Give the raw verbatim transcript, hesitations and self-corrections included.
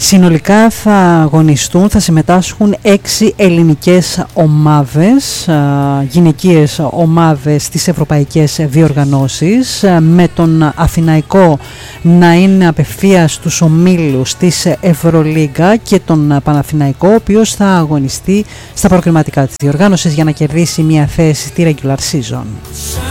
Συνολικά θα αγωνιστούν, θα συμμετάσχουν έξι ελληνικές ομάδες, γυναικείες ομάδες στις ευρωπαϊκές διοργανώσεις, με τον Αθηναϊκό να είναι απευθείας στους ομίλους της Ευρωλίγκα και τον Παναθηναϊκό, ο οποίος θα αγωνιστεί στα προκριματικά της διοργάνωσης για να κερδίσει μια θέση στη regular season.